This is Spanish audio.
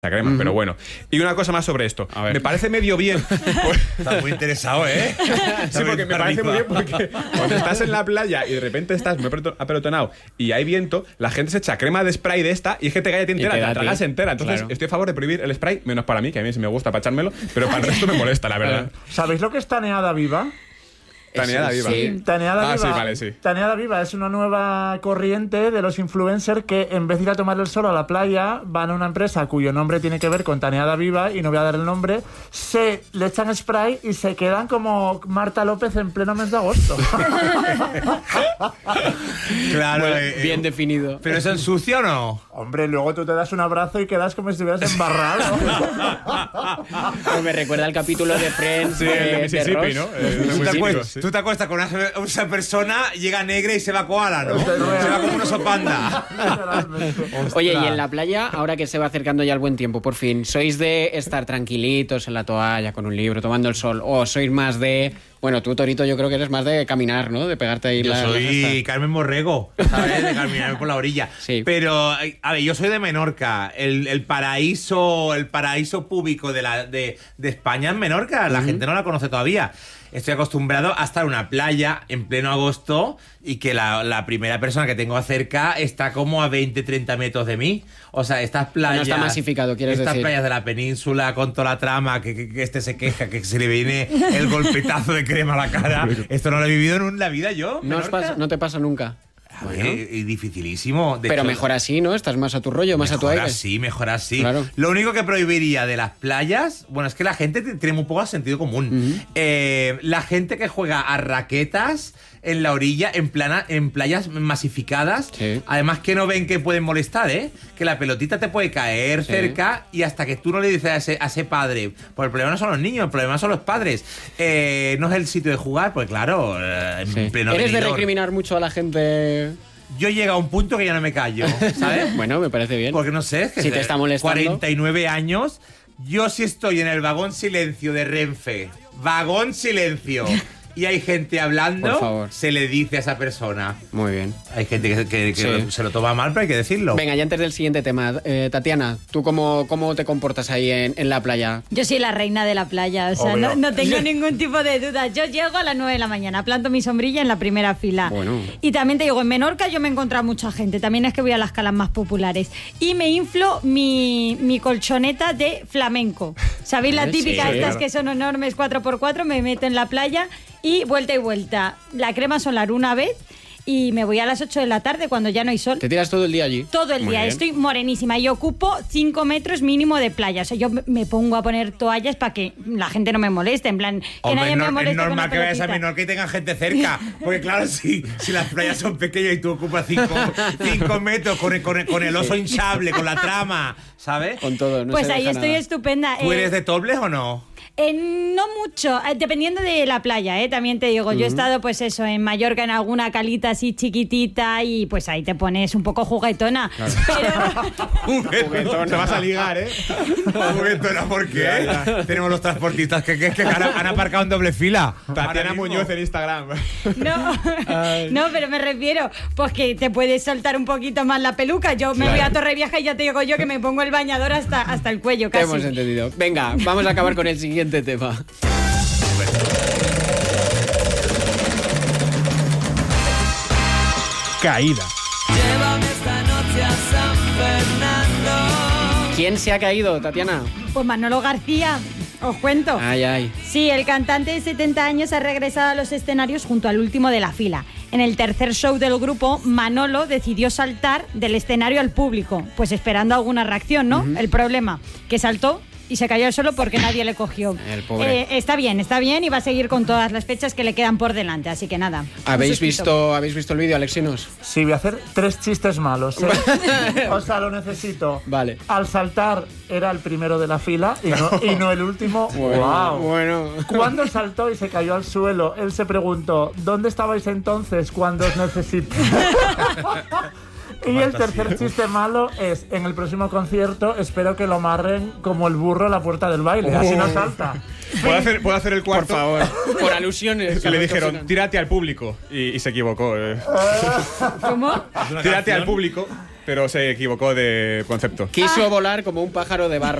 crema, pero bueno. Y una cosa más sobre esto. Me parece medio bien. Estás muy interesado, ¿eh? Sí, porque me parece muy bien porque cuando estás en la playa y de repente estás muy apelotonado y hay viento, la gente se echa crema de spray de esta y es que te cae entera, te la tragas entera. Entonces estoy a favor de prohibir el spray, menos para mí, que a mí sí me gusta para echármelo, pero para el resto me molesta, la verdad. ¿Sabéis lo que es taneada viva? Taneada viva. Sí. Taneada viva. Sí, vale, sí. Taneada viva es una nueva corriente de los influencers que en vez de ir a tomar el sol a la playa van a una empresa cuyo nombre tiene que ver con taneada viva y no voy a dar el nombre, se le echan spray y se quedan como Marta López en pleno mes de agosto. Claro, bien definido. ¿Pero eso ensucia o no? Hombre, luego tú te das un abrazo y quedas como si estuvieras embarrado. Me recuerda al capítulo de Friends de Mississippi, Ross. Tú te acuestas con esa persona, llega negra y se va koala, ¿no? Se va como un oso panda. Oye, y en la playa, ahora que se va acercando ya el buen tiempo, por fin, ¿sois de estar tranquilitos en la toalla, con un libro, tomando el sol? ¿O sois más de... Bueno, tú, Torito, yo creo que eres más de caminar, ¿no? De pegarte ahí Yo soy Carmen Borrego, ¿sabes? De caminar por la orilla. Sí. Pero, a ver, yo soy de Menorca. El paraíso público de España es Menorca. La gente no la conoce todavía. Estoy acostumbrado a estar en una playa en pleno agosto y que la primera persona que tengo cerca está como a 20, 30 metros de mí. O sea, estas playas... No está masificado, quieres decir. Estas playas de la península con toda la trama, que este se queja, que se le viene el golpetazo de crema a la cara. Esto no lo he vivido en la vida yo. No te pasa nunca. Bueno. Es dificilísimo. Pero mejor así, ¿no? Estás más a tu rollo, más a tu aire. Mejor así. Claro. Lo único que prohibiría de las playas, bueno, es que la gente tiene muy poco sentido común. La gente que juega a raquetas en la orilla, en playas masificadas, además que no ven que pueden molestar, ¿eh? Que la pelotita te puede caer cerca y hasta que tú no le dices a ese padre, pues el problema no son los niños, el problema son los padres. No es el sitio de jugar, pues claro, en pleno ¿Eres venidor. de recriminar mucho a la gente? Yo llego a un punto que ya no me callo, ¿sabes? Bueno, me parece bien. Porque no sé, es que si te está molestando. 49 años, yo sí estoy en el vagón silencio de Renfe. Vagón silencio. Y hay gente hablando, por favor, se le dice a esa persona. Muy bien. Hay gente que se lo toma mal, pero hay que decirlo. Venga, ya antes del siguiente tema, Tatiana, ¿tú cómo te comportas ahí en la playa? Yo soy la reina de la playa, o sea, no tengo ningún tipo de duda. Yo llego a las 9 de la mañana, planto mi sombrilla en la primera fila. Bueno. Y también te digo, en Menorca yo me he encontrado mucha gente, también es que voy a las calas más populares. Y me inflo mi colchoneta de flamenco. ¿Sabéis la típica? Sí, estas que son enormes 4x4, me meto en la playa y vuelta. La crema solar una vez y me voy a las 8 de la tarde cuando ya no hay sol. ¿Te tiras todo el día allí? Todo el día, estoy morenísima y ocupo 5 metros mínimo de playa. O sea, yo me pongo a poner toallas para que la gente no me moleste, en plan, que hombre, nadie me moleste. Es normal con que vayas a pelotita. Menorca y tengan gente cerca. Porque claro, si las playas son pequeñas y tú ocupas 5 metros con el oso hinchable, con la trama, ¿sabes? Con todo, no pues se ahí deja estoy nada. estupenda. ¿Tú eres de topless o no? No mucho, dependiendo de la playa, también te digo. Yo he estado, pues eso, en Mallorca, en alguna calita así chiquitita y pues ahí te pones un poco juguetona. Claro. Pero... Juguetona. Te vas a ligar, ¿eh? Juguetona, ¿por qué? Ya. Tenemos los transportistas que han aparcado en doble fila. Tatiana Muñoz en Instagram. No, pero me refiero, pues que te puedes soltar un poquito más la peluca. Yo me voy a Torrevieja y ya te digo yo que me pongo el bañador hasta el cuello casi. Te hemos entendido. Venga, vamos a acabar con el siguiente tema. Caída. Llévame esta noche a San Fernando. ¿Quién se ha caído, Tatiana? Pues Manolo García, os cuento. Ay. Sí, el cantante de 70 años ha regresado a los escenarios junto al último de la fila. En el tercer show del grupo, Manolo decidió saltar del escenario al público, pues esperando alguna reacción, ¿no? El problema, que saltó y se cayó solo porque nadie le cogió. El pobre. Está bien y va a seguir con todas las fechas que le quedan por delante, así que nada. ¿Habéis visto el vídeo, Alexinos? Sí, voy a hacer 3 chistes malos, ¿eh? O sea, lo necesito. Vale. Al saltar era el primero de la fila y no el último. Bueno. Cuando saltó y se cayó al suelo, él se preguntó, ¿dónde estabais entonces cuando os necesité? Y el tercer chiste malo es, en el próximo concierto espero que lo amarren como el burro a la puerta del baile, así no salta. ¿Puedo hacer el cuarto? Por favor, por alusiones. Que le dijeron, tírate al público. Y se equivocó. ¿Cómo? Tírate al público. pero se equivocó de concepto. Quiso volar como un pájaro de barro.